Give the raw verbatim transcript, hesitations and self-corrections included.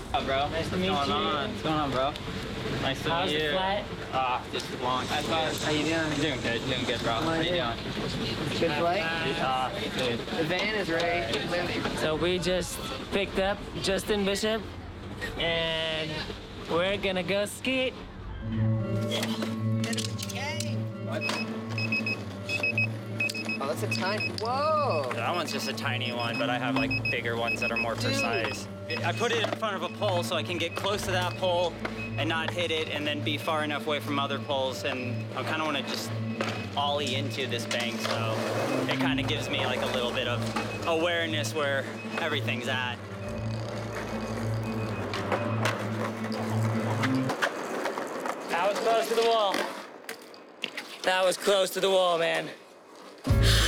Oh, bro. Nice to meet What's you. going on? What's going on, bro? Nice to How's meet the you. flight? Ah, just long. How you doing? I'm doing good, doing good, bro. How you doing? Good flight? Ah, good. The van is ready. So we just picked up Justin Bishop, and we're gonna go ski. What? Oh, that's a tiny. Whoa! That one's just a tiny one, but I have like bigger ones that are more precise. I put it in front of a pole so I can get close to that pole and not hit it, and then be far enough away from other poles. And I kind of want to just ollie into this bank, so it kind of gives me like a little bit of awareness where everything's at. That was close to the wall. That was close to the wall, man.